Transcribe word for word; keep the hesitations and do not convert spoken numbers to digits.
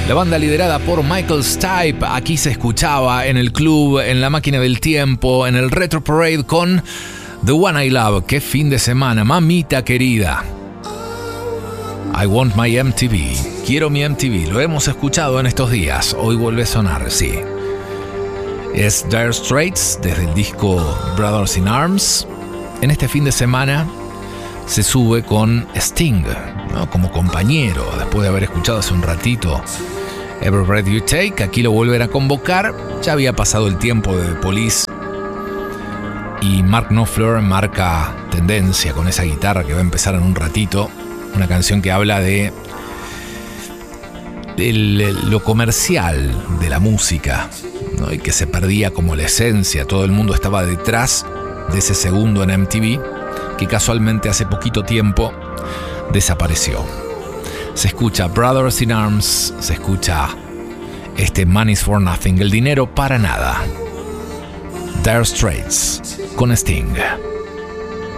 La banda liderada por Michael Stipe aquí se escuchaba en el club, en la máquina del tiempo, en el Retro Parade con The One I Love. ¡Qué fin de semana, mamita querida! I Want My M T V. Quiero mi M T V. Lo hemos escuchado en estos días. Hoy vuelve a sonar, sí. Es Dire Straits desde el disco Brothers in Arms. En este fin de semana se sube con Sting, ¿no? Como compañero, después de haber escuchado hace un ratito Every Breath You Take. Aquí lo vuelven a convocar. Ya había pasado el tiempo de The Police y Mark Knopfler marca tendencia con esa guitarra que va a empezar en un ratito. Una canción que habla de, de lo comercial de la música, ¿no? Y que se perdía como la esencia. Todo el mundo estaba detrás de ese segundo en M T V que casualmente hace poquito tiempo desapareció. Se escucha Brothers in Arms, se escucha este Money's for Nothing, el dinero para nada. Dire Straits con Sting.